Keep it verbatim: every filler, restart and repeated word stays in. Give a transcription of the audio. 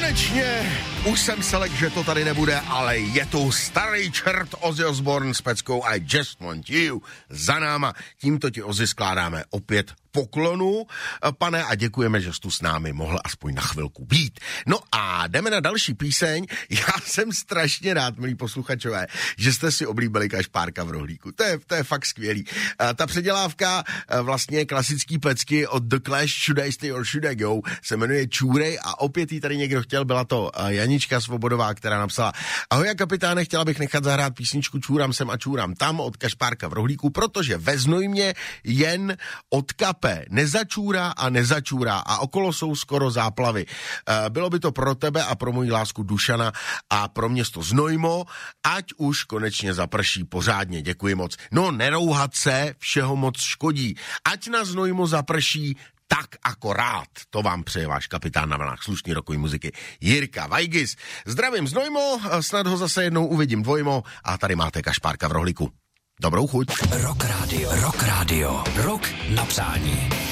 konečně, už jsem se lek, že to tady nebude, ale je tu starý čert Ozzy Osbourne s peckou I Just Want You za náma. Tímto ti, Ozzy, skládáme opět poklonu, pane, a děkujeme, že jsi tu s námi mohl aspoň na chvilku být. No a jdeme na další píseň. Já jsem strašně rád, milí posluchačové, že jste si oblíbili Kašpárka v rohlíku. To je, to je fakt skvělý. Ta předělávka vlastně klasický pecky od The Clash, Should I Stay or Should I Go, se jmenuje Čůrej a opět jí tady někdo chtěl, byla to Janička Svobodová, která napsala: Ahoj, kapitáne, chtěla bych nechat zahrát písničku Čůram sem a čůram tam od Kašpárka v rohlíku, protože ve Znojmě jen od kape nezačůrá a nezačůrá a okolo jsou skoro záplavy. Bylo by to pro tebe a pro moji lásku Dušana a pro město Znojmo, ať už konečně zaprší pořádně. Děkuji moc. No, nerouhat se, všeho moc škodí. Ať na Znojmo zaprší tak akorát. To vám přeje váš kapitán na vlnách slušný rokový muziky Jirka Vajgis. Zdravím Znojmo, snad ho zase jednou uvidím dvojmo a tady máte Kašpárka v rohlíku. Dobrou chuť. Rock Radio, Rock Radio, Rock na přání.